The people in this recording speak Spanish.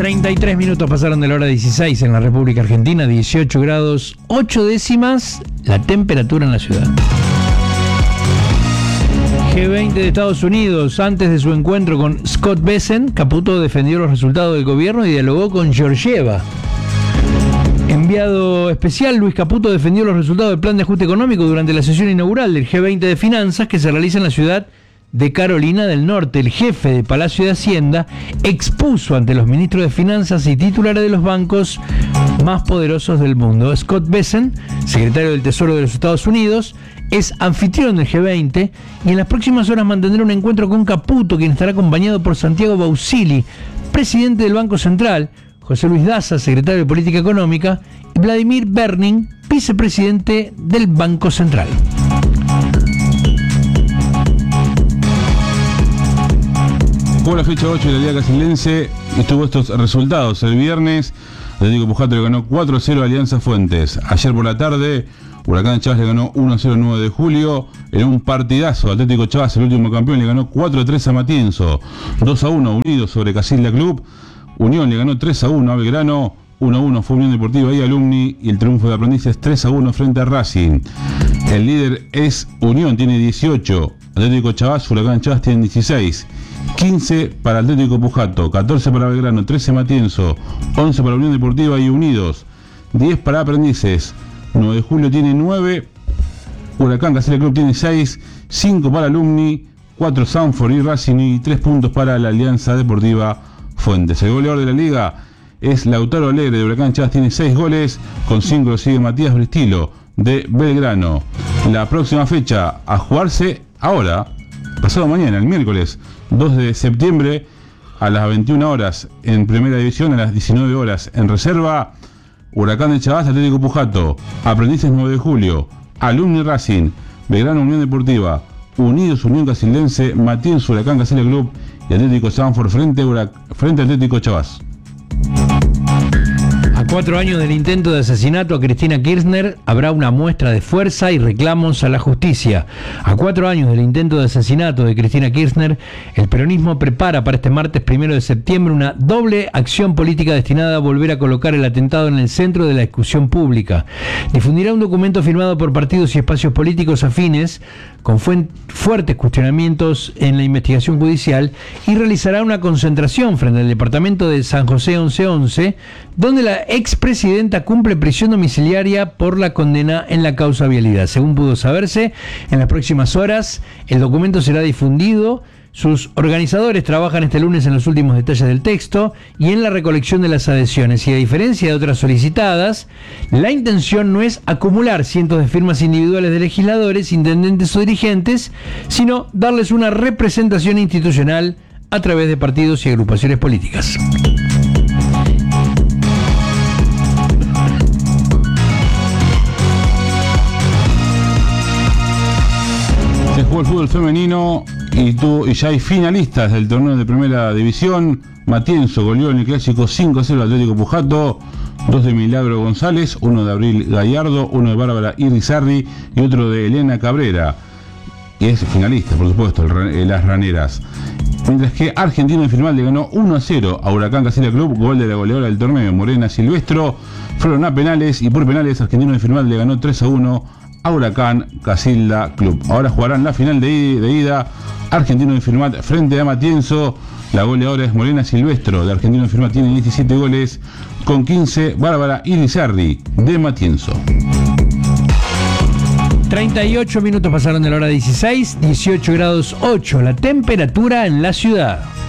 33 minutos pasaron de la hora 16 en la República Argentina, 18 grados 8 décimas la temperatura en la ciudad. G20 de Estados Unidos, antes de su encuentro con Scott Bessent, Caputo defendió los resultados del gobierno y dialogó con Georgieva. Enviado especial, Luis Caputo defendió los resultados del plan de ajuste económico durante la sesión inaugural del G20 de Finanzas que se realiza en la ciudad de Carolina del Norte. El jefe de Palacio de Hacienda expuso ante los ministros de Finanzas y titulares de los bancos más poderosos del mundo. Scott Bessent, secretario del Tesoro de los Estados Unidos, es anfitrión del G20 y en las próximas horas mantendrá un encuentro con Caputo, quien estará acompañado por Santiago Bausili, presidente del Banco Central, José Luis Daza, secretario de Política Económica, y Vladimir Berning, vicepresidente del Banco Central. Jugó la fecha 8 de la Liga Casildense y tuvo estos resultados. El viernes, Atlético Pujato le ganó 4-0 a Alianza Fuentes. Ayer por la tarde, Huracán Chávez le ganó 1-0 el 9 de julio. En un partidazo, Atlético Chávez, el último campeón, le ganó 4-3 a Matienzo. 2-1 Unidos sobre Casilda Club. Unión le ganó 3-1 a Belgrano. 1-1 fue Unión Deportiva y Alumni. Y el triunfo de Aprendices 3-1 frente a Racing. El líder es Unión, tiene 18. Atlético Chávez, Huracán Chávez tienen 16. 15 para Atlético Pujato, 14 para Belgrano, 13 Matienzo, 11 para Unión Deportiva y Unidos, 10 para Aprendices, 9 de julio tiene 9, Huracán Casilda Club tiene 6, 5 para Alumni, 4 Sanford y Racing y 3 puntos para la Alianza Deportiva Fuentes. El goleador de la liga es Lautaro Alegre de Huracán Chávez, tiene 6 goles, con 5 lo sigue Matías Bristilo de Belgrano. La próxima fecha a jugarse ahora, pasado mañana, el miércoles 2 de septiembre, a las 21 horas en Primera División, a las 19 horas en Reserva, Huracán de Chavás, Atlético Pujato, Aprendices 9 de julio, Alumni Racing, Belgrano Unión Deportiva, Unidos Unión Casildense, Matienzo Huracán Casilda Club y Atlético Sanford frente a Atlético Chavás. A 4 años del intento de asesinato a Cristina Kirchner, habrá una muestra de fuerza y reclamos a la justicia. A 4 años del intento de asesinato de Cristina Kirchner, el peronismo prepara para este martes 1 de septiembre una doble acción política destinada a volver a colocar el atentado en el centro de la discusión pública. Difundirá un documento firmado por partidos y espacios políticos afines con fuertes cuestionamientos en la investigación judicial y realizará una concentración frente al departamento de San José 1111, donde la expresidenta cumple prisión domiciliaria por la condena en la causa vialidad. Según pudo saberse, en las próximas horas el documento será difundido. Sus organizadores trabajan este lunes en los últimos detalles del texto y en la recolección de las adhesiones. Y a diferencia de otras solicitadas, la intención no es acumular cientos de firmas individuales de legisladores, intendentes o dirigentes, sino darles una representación institucional a través de partidos y agrupaciones políticas. Se jugó el fútbol femenino y ya hay finalistas del torneo de Primera División. Matienzo goleó en el clásico 5-0 al Atlético Pujato, 2 de Milagro González, 1 de Abril Gallardo, 1 de Bárbara Irizarri y otro de Elena Cabrera. Y es finalista, por supuesto, las raneras. Mientras que Argentino Firmal le ganó 1-0 a Huracán Casilda Club, gol de la goleadora del torneo, Morena Silvestro. Fueron a penales y por penales Argentino Firmal le ganó 3-1 a Huracán Casilda Club. Ahora jugarán la final de ida, Argentino Firmat frente a Matienzo. La goleadora es Morena Silvestro de Argentino Firmat, tiene 17 goles, con 15 Bárbara Irizarri de Matienzo. 38 minutos pasaron de la hora 16, 18 grados 8 la temperatura en la ciudad.